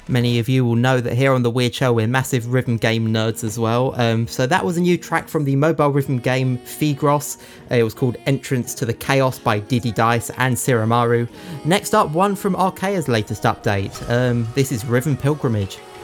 Many of you will know that here on the Weird Show we're massive rhythm game nerds as well. So that was a new track from the mobile rhythm game Figros. It was called Entrance to the Chaos by Diddy Dice and Siramaru. Next up, one from Arkea's latest update. This is Rhythm Pilgrimage.